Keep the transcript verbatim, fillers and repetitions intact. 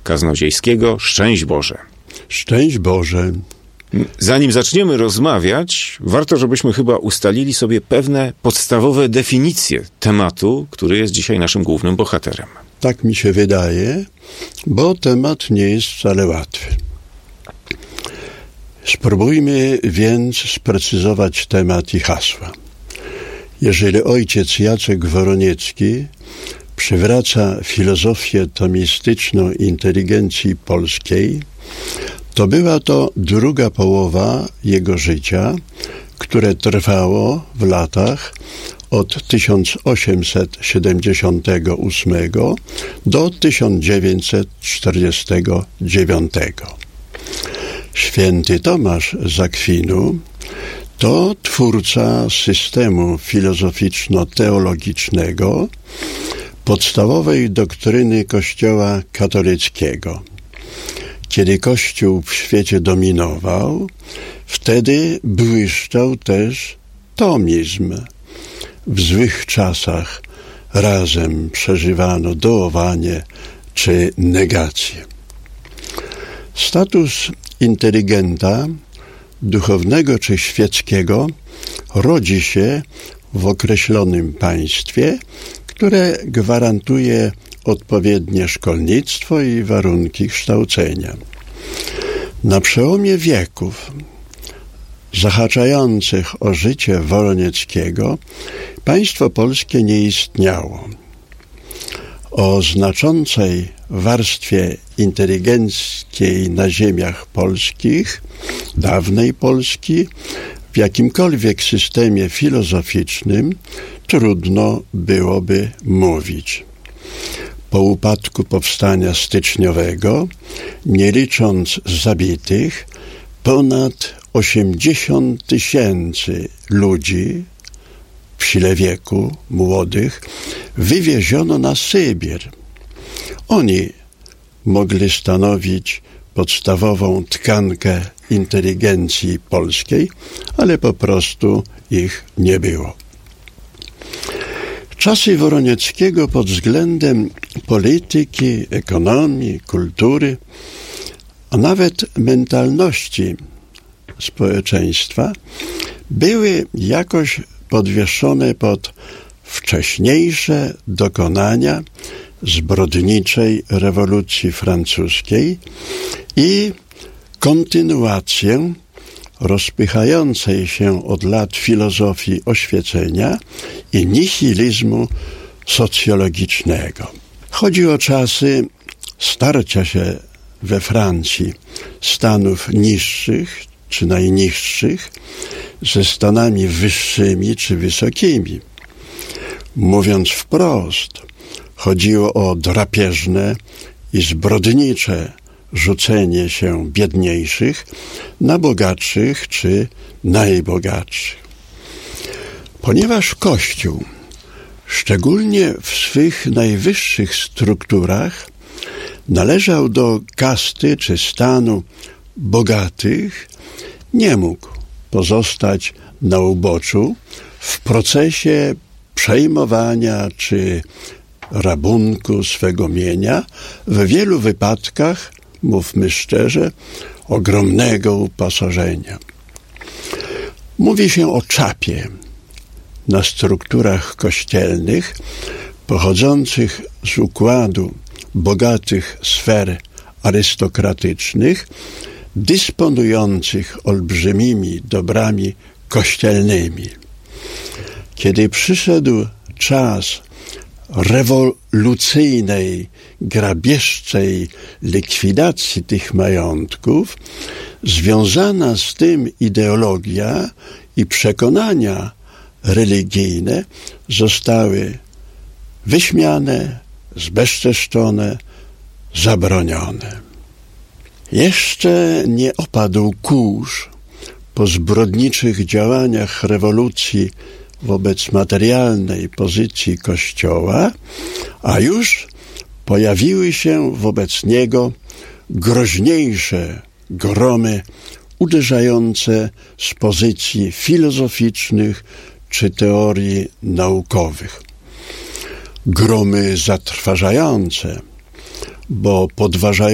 Kaznodziejskiego. Szczęść Boże. Szczęść Boże. Zanim zaczniemy rozmawiać, warto, żebyśmy chyba ustalili sobie pewne podstawowe definicje tematu, który jest dzisiaj naszym głównym bohaterem. Tak mi się wydaje, bo temat nie jest wcale łatwy. Spróbujmy więc sprecyzować temat i hasła. Jeżeli ojciec Jacek Woroniecki przywraca filozofię tomistyczną inteligencji polskiej, to była to druga połowa jego życia, które trwało w latach od tysiąc osiemset siedemdziesiątego ósmego do tysiąc dziewięćset czterdziestego dziewiątego. Święty Tomasz z Akwinu to twórca systemu filozoficzno-teologicznego, podstawowej doktryny Kościoła katolickiego. Kiedy Kościół w świecie dominował, wtedy błyszczał też tomizm. W złych czasach razem przeżywano dołowanie czy negację. Status inteligenta, duchownego czy świeckiego, rodzi się w określonym państwie, które gwarantuje odpowiednie szkolnictwo i warunki kształcenia. Na przełomie wieków zahaczających o życie Woronieckiego państwo polskie nie istniało. O znaczącej warstwie inteligenckiej na ziemiach polskich, dawnej Polski, w jakimkolwiek systemie filozoficznym trudno byłoby mówić. Po upadku powstania styczniowego, nie licząc zabitych, ponad osiemdziesiąt tysięcy ludzi w sile wieku, młodych, wywieziono na Sybir. Oni mogli stanowić podstawową tkankę inteligencji polskiej, ale po prostu ich nie było. Czasy Woronieckiego pod względem polityki, ekonomii, kultury, a nawet mentalności społeczeństwa były jakoś podwieszone pod wcześniejsze dokonania zbrodniczej rewolucji francuskiej i kontynuację rozpychającej się od lat filozofii oświecenia i nihilizmu socjologicznego. Chodzi o czasy starcia się we Francji stanów niższych czy najniższych ze stanami wyższymi czy wysokimi. Mówiąc wprost, chodziło o drapieżne i zbrodnicze rzucenie się biedniejszych na bogatszych czy najbogatszych. Ponieważ Kościół, szczególnie w swych najwyższych strukturach, należał do kasty czy stanu bogatych, nie mógł pozostać na uboczu w procesie przejmowania czy rabunku swego mienia, w wielu wypadkach, mówmy szczerze, ogromnego uposażenia. Mówi się o czapie na strukturach kościelnych pochodzących z układu bogatych sfer arystokratycznych, dysponujących olbrzymimi dobrami kościelnymi. Kiedy przyszedł czas rewolucyjnej, grabieżczej likwidacji tych majątków, związana z tym ideologia i przekonania religijne zostały wyśmiane, zbezczeszczone, zabronione. Jeszcze nie opadł kurz po zbrodniczych działaniach rewolucji wobec materialnej pozycji Kościoła, a już pojawiły się wobec niego groźniejsze gromy uderzające z pozycji filozoficznych czy teorii naukowych. Gromy zatrważające, bo podważają